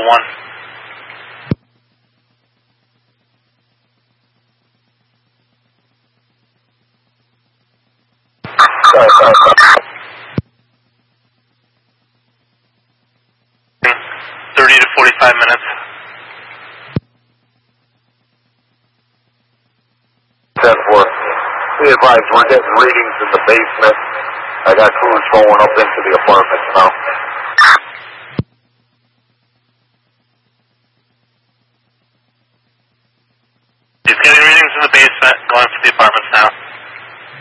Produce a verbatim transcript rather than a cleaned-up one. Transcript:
one. thirty to forty-five minutes. ten four. Be advised, we're getting readings in the basement. I got crews going up into the apartments now.